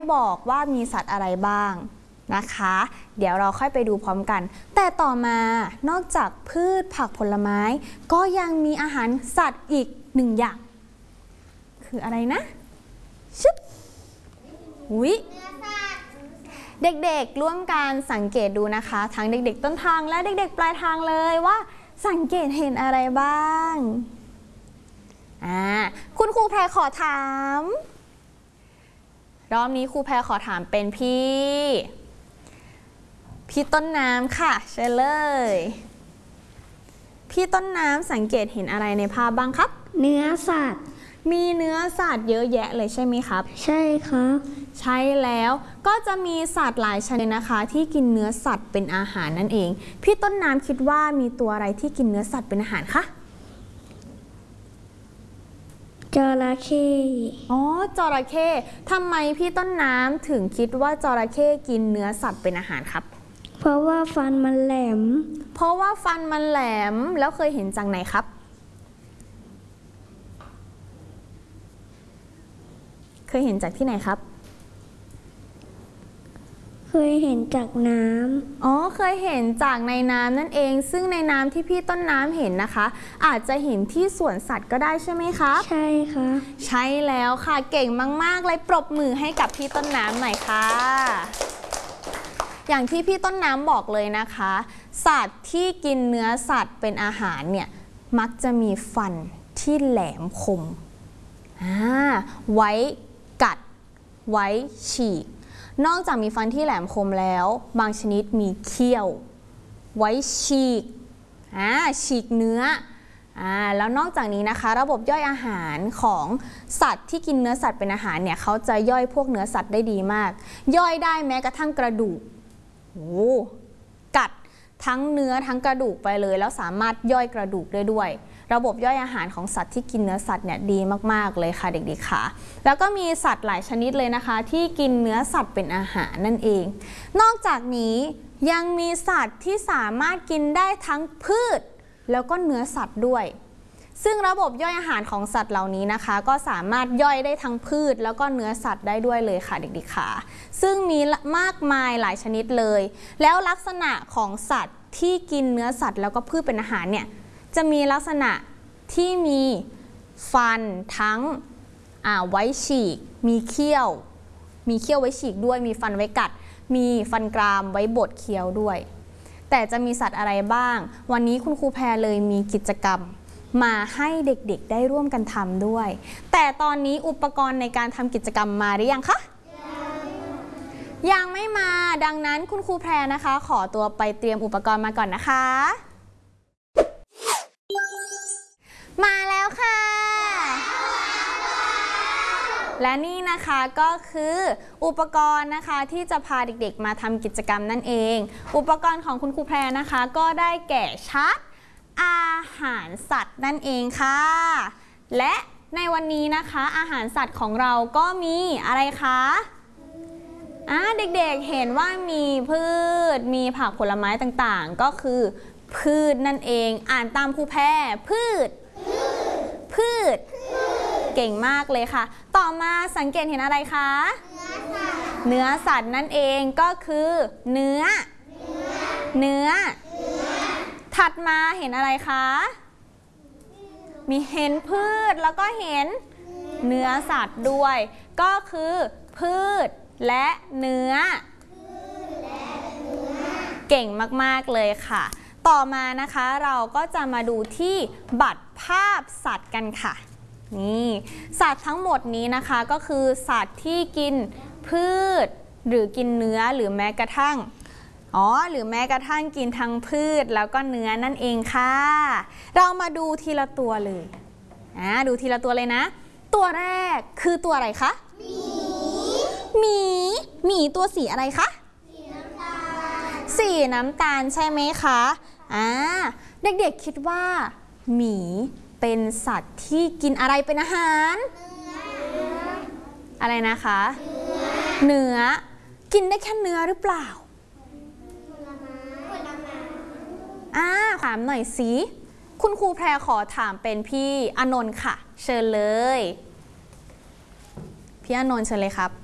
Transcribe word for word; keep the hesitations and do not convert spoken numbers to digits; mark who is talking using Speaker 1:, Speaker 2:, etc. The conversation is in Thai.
Speaker 1: บอกว่ามีสัตว์อะไรบ้างนะคะเดี๋ยวเราค่อยไปดูพร้อมกันแต่ต่อมานอกจากพืชผักผลไม้ก็ยังมีอาหารสัตว์อีกหนึ่งอย่างคืออะไรนะชึบอุ๊ยเด็กๆร่วมกันสังเกตดูนะคะทั้งเด็กๆต้นทางและเด็กๆปลายทางเลยว่าสังเกตเห็นอะไรบ้างอ่าคุณครูแพรขอถามรอบนี้ครูแพรขอถามเป็นพี่พี่ต้นน้ำค่ะเชิญเลยพี่ต้นน้ำสังเกตเห็นอะไรในภาพบ้างครับ
Speaker 2: เนื้อสัตว์
Speaker 1: มีเนื้อสัตว์เยอะแยะเลยใช่ไหมครับ
Speaker 2: ใช่ครับ
Speaker 1: ใช่แล้วก็จะมีสัตว์หลายชนิดนะคะที่กินเนื้อสัตว์เป็นอาหารนั่นเองพี่ต้นน้ำคิดว่ามีตัวอะไรที่กินเนื้อสัตว์เป็นอาหารคะ
Speaker 2: จระเข้
Speaker 1: อ๋อจระเข้ทำไมพี่ต้นน้ำถึงคิดว่าจระเข้กินเนื้อสัตว์เป็นอาหารครับ
Speaker 2: เพราะว่าฟันมันแหลม
Speaker 1: เพราะว่าฟันมันแหลมแล้วเคยเห็นจากไหนครับเคยเห็นจากที่ไหนครับ
Speaker 2: เคยเห็นจากน้ำ
Speaker 1: อ๋อเคยเห็นจากในน้ำนั่นเองซึ่งในน้ำที่พี่ต้นน้ำเห็นนะคะอาจจะเห็นที่สวนสัตว์ก็ได้ใช่ไหมครับ
Speaker 2: ใช่ค่ะ
Speaker 1: ใช่แล้วค่ะเก่งมากๆเลยปรบมือให้กับพี่ต้นน้ำหน่อยค่ะอย่างที่พี่ต้นน้ำบอกเลยนะคะสัตว์ที่กินเนื้อสัตว์เป็นอาหารเนี่ยมักจะมีฟันที่แหลมคมอ่าไว้กัดไว้ฉีกนอกจากมีฟันที่แหลมคมแล้วบางชนิดมีเขี้ยวไว้ฉีกอ่าฉีกเนื้ออ่าแล้วนอกจากนี้นะคะระบบย่อยอาหารของสัตว์ที่กินเนื้อสัตว์เป็นอาหารเนี่ยเขาจะย่อยพวกเนื้อสัตว์ได้ดีมากย่อยได้แม้กระทั่งกระดูกโอ้กัดทั้งเนื้อทั้งกระดูกไปเลยแล้วสามารถย่อยกระดูกได้ด้วยระบบย่อยอาหารของสัตว์ที่กินเนื้อสัตว์เนี่ยดีมากๆเลยค่ะเด็กๆค่ะแล้วก็มีสัตว์หลายชนิดเลยนะคะที่กินเนื้อสัตว์เป็นอาหารนั่นเองนอกจากนี้ยังมีสัตว์ที่สามารถกินได้ทั้งพืชแล้วก็เนื้อสัตว์ด้วยซึ่งระบบย่อยอาหารของสัตว์เหล่านี้นะคะก็สามารถย่อยได้ทั้งพืชแล้วก็เนื้อสัตว์ได้ด้วยเลยค่ะเด็กๆค่ะซึ่งมีมากมายหลายชนิดเลยแล้วลักษณะของสัตว์ที่กินเนื้อสัตว์แล้วก็พืชเป็นอาหารเนี่ยจะมีลักษณะที่มีฟันทั้งไว้ฉีกมีเขี้ยวมีเขี้ยวไว้ฉีกด้วยมีฟันไว้กัดมีฟันกรามไว้บดเคี้ยวด้วยแต่จะมีสัตว์อะไรบ้างวันนี้คุณครูแพรเลยมีกิจกรรมมาให้เด็กๆได้ร่วมกันทำด้วยแต่ตอนนี้อุปกรณ์ในการทำกิจกรรมมาหรือยังคะยังไม่มาดังนั้นคุณครูแพรนะคะขอตัวไปเตรียมอุปกรณ์มาก่อนนะคะมาแล้วค่ะและนี่นะคะก็คืออุปกรณ์นะคะที่จะพาเด็กๆมาทำกิจกรรมนั่นเองอุปกรณ์ของคุณครูแพรนะคะก็ได้แก่ชาร์ตอาหารสัตว์นั่นเองค่ะและในวันนี้นะคะอาหารสัตว์ของเราก็มีอะไรคะอ่าเด็กๆเห็นว่ามีพืชมีผักผลไม้ต่างๆก็คือพืชนั่นเองอ่านตามครูแพรพืชพืชเก่งมากเลยค่ะต่อมาสังเกตเห็นอะไรคะเนื้อสัตว์นั่นเองก็คือเนื้อเนื้อถัดมาเห็นอะไรคะมีเห็นพืชแล้วก็เห็นเนื้อสัตว์ด้วยก็คือพืชและเนื้อเก่งมากๆเลยค่ะต่อมานะคะเราก็จะมาดูที่บัตรภาพสัตว์กันค่ะนี่สัตว์ทั้งหมดนี้นะคะก็คือสัตว์ที่กินพืชหรือกินเนื้อหรือแม้กระทั่งอ๋อหรือแม้กระทั่งกินทั้งพืชแล้วก็เนื้อนั่นเองค่ะเรามาดูทีละตัวเลยอ่าดูทีละตัวเลยนะตัวแรกคือตัวอะไรคะหมีหมีหมีตัวสีอะไรคะสีน้ำตาลสีน้ำตาลใช่ไหมคะอ่าเด็กๆคิดว่าหมีเป็นสัตว์ที่กินอะไรเป็นอาหารอะไรนะคะเนื้อกินได้แค่เนื้อหรือเปล่าอ่าถามหน่อยสิคุณครูแพรขอถามเป็นพี่อานนท์ค่ะเชิญเลยพี่อานนท์เชิญเลยครับ